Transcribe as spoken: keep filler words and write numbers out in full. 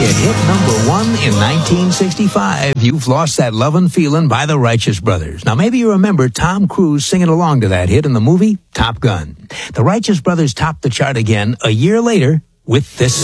It hit number one in nineteen sixty-five. You've Lost That Lovin' Feelin' by the Righteous Brothers. Now, maybe you remember Tom Cruise singing along to that hit in the movie Top Gun. The Righteous Brothers topped the chart again a year later with this